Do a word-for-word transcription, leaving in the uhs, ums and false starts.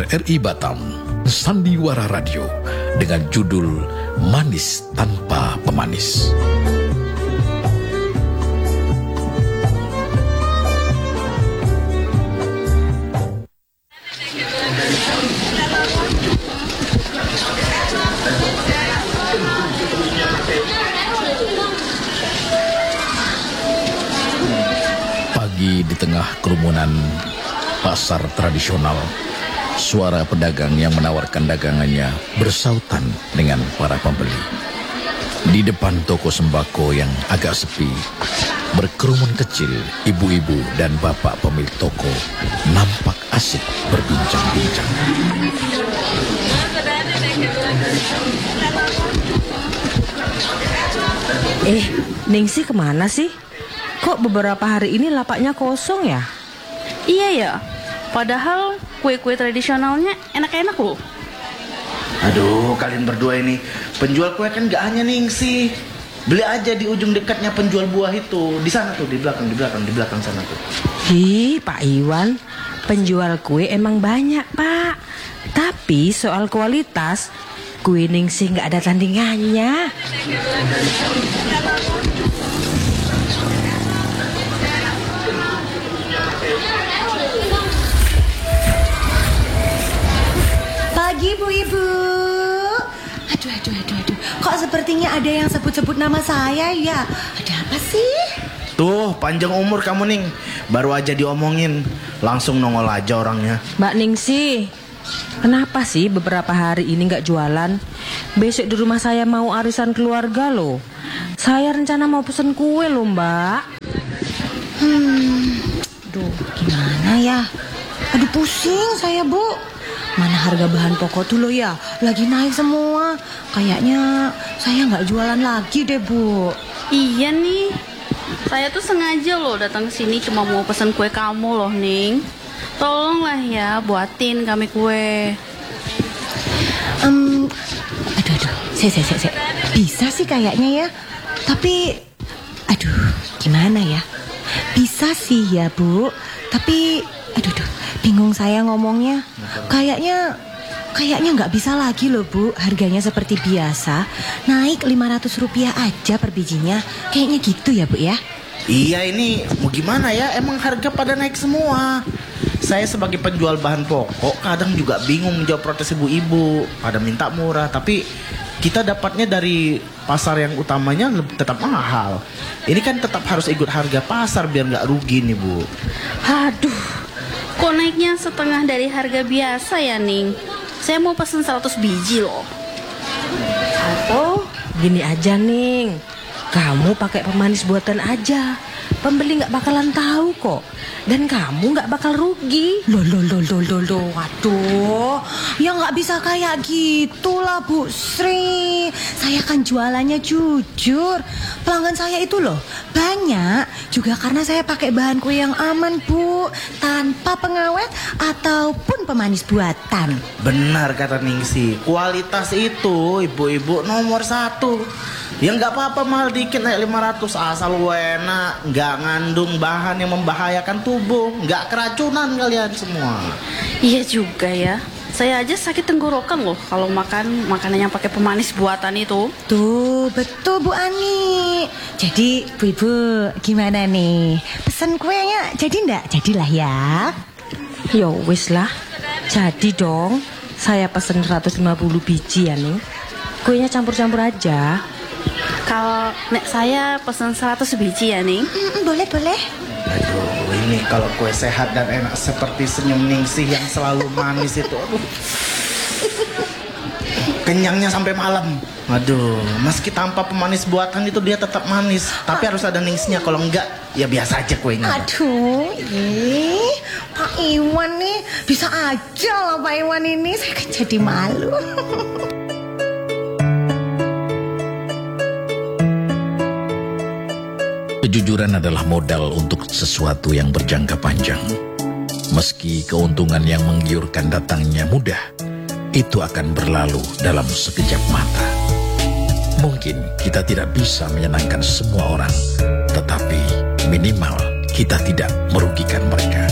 R I Batam, Sandiwara Radio dengan judul Manis Tanpa Pemanis. Pagi di tengah kerumunan pasar tradisional, suara pedagang yang menawarkan dagangannya bersautan dengan para pembeli. Di depan toko sembako yang agak sepi, berkerumun kecil ibu-ibu dan bapak pemilik toko nampak asik berbincang-bincang. Eh, Ningsih kemana sih? Kok beberapa hari ini lapaknya kosong ya? Iya ya, padahal kue-kue tradisionalnya enak-enak loh. Aduh, kalian berdua ini penjual kue kan gak hanya Ningsih. Beli aja di ujung dekatnya penjual buah itu. Di sana tuh, di belakang, di belakang, di belakang sana tuh. Hi, Pak Iwan, penjual kue emang banyak, Pak. Tapi soal kualitas, kue Ningsih gak ada tandingannya. Pagi ibu-ibu. Aduh, aduh, aduh, aduh. Kok sepertinya ada yang sebut-sebut nama saya ya? Ada apa sih? Tuh, panjang umur kamu Ning. Baru aja diomongin, langsung nongol aja orangnya. Mbak Ningsih, kenapa sih beberapa hari ini gak jualan? Besok di rumah saya mau arisan keluarga loh. Saya rencana mau pesen kue loh, Mbak. Hmm, Duh, gimana ya? Aduh, pusing saya, Bu. Mana harga bahan pokok tuh lo ya, lagi naik semua. Kayaknya saya nggak jualan lagi deh, Bu. Iya nih, saya tuh sengaja loh datang ke sini cuma mau pesan kue kamu loh, Ning. Tolonglah ya buatin kami kue. Um, aduh, aduh, saya, saya, saya, saya. Bisa sih kayaknya ya. Tapi, aduh, gimana ya? Bisa sih ya, Bu. Tapi, aduh, aduh, bingung saya ngomongnya. Kayaknya, kayaknya nggak bisa lagi loh, Bu. Harganya seperti biasa, naik lima ratus rupiah aja per bijinya. Kayaknya gitu ya, Bu ya. Iya, ini mau gimana ya? Emang harga pada naik semua. Saya sebagai penjual bahan pokok kadang juga bingung menjawab protes ibu-ibu. Pada minta murah, tapi kita dapatnya dari pasar yang utamanya tetap mahal. Ini kan tetap harus ikut harga pasar biar nggak rugi nih, Bu. Aduh, kok naiknya setengah dari harga biasa ya, Ning? Saya mau pesen seratus biji loh. Atau gini aja, Ning, kamu pakai pemanis buatan aja. Pembeli nggak bakalan tahu kok. Dan kamu nggak bakal rugi. Loh, loh, loh, loh, loh, loh. Waduh, ya nggak bisa kayak gitulah, Bu Sri. Saya kan jualannya jujur. Pelanggan saya itu loh banyak. Juga karena saya pakai bahan kue yang aman, Bu. Tanpa pengawet ataupun pemanis buatan. Benar kata Ningsih, kualitas itu ibu-ibu nomor satu. Ya nggak apa-apa mahal dikit naik lima ratus, asal enak, nggak ngandung bahan yang membahayakan tubuh, nggak keracunan kalian semua. Iya juga ya. Saya aja sakit tenggorokan loh kalau makan makanan yang pakai pemanis buatan itu. Tuh, betul Bu Ani. Jadi, Bu Ibu, gimana nih? Pesan kuenya jadi ndak? Jadilah ya. Yo wis lah, jadi dong. Saya pesen seratus lima puluh biji ya, Ning. Kuenya campur-campur aja. Kalau nek saya pesen seratus biji ya, Ning. Mm, boleh, boleh. Aduh, ini kalau kue sehat dan enak seperti senyum Ningsih yang selalu manis itu, aduh. Kenyangnya sampai malam. Aduh, meski tanpa pemanis buatan itu dia tetap manis. Tapi harus ada Ningsihnya, kalau enggak ya biasa aja kuenya. Aduh, ih, Pak Iwan nih bisa aja loh Pak Iwan ini. Saya kan jadi malu. Kejujuran adalah modal untuk sesuatu yang berjangka panjang. Meski keuntungan yang menggiurkan datangnya mudah, itu akan berlalu dalam sekejap mata. Mungkin kita tidak bisa menyenangkan semua orang, tetapi minimal kita tidak merugikan mereka.